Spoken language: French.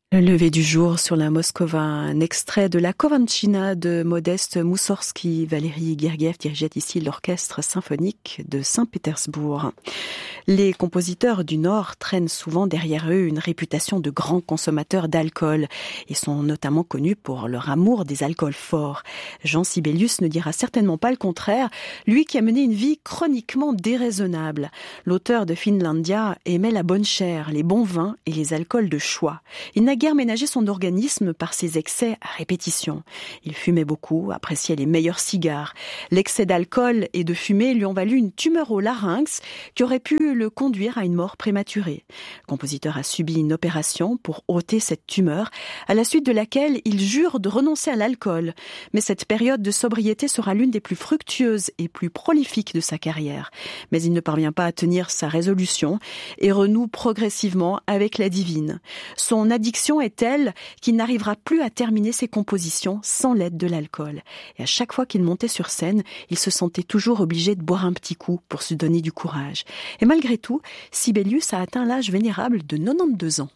Le lever du jour sur la Moskova, un extrait de la Kovanchina de Modeste Moussorski. Valérie Gergiev dirigeait ici l'orchestre symphonique de Saint-Pétersbourg. Les compositeurs du Nord traînent souvent derrière eux une réputation de grands consommateurs d'alcool et sont notamment connus pour leur amour des alcools forts. Jean Sibelius ne dira certainement pas le contraire, lui qui a mené une vie chroniquement déraisonnable. L'auteur de Finlandia aimait la bonne chère, les bons vins et les alcools de choix. Il n'a guère ménagé son organisme par ses excès à répétition. Il fumait beaucoup, appréciait les meilleurs cigares. L'excès d'alcool et de fumée lui ont valu une tumeur au larynx qui aurait pu le conduire à une mort prématurée. Le compositeur a subi une opération pour ôter cette tumeur, à la suite de laquelle il jure de renoncer à l'alcool. Mais cette période de sobriété sera l'une des plus fructueuses et plus prolifiques de sa carrière. Mais il ne parvient pas à tenir sa résolution et renoue progressivement avec la divine. Son addiction est telle qu'il n'arrivera plus à terminer ses compositions sans l'aide de l'alcool. Et à chaque fois qu'il montait sur scène, il se sentait toujours obligé de boire un petit coup pour se donner du courage. Et malgré tout, Sibelius a atteint l'âge vénérable de 92 ans.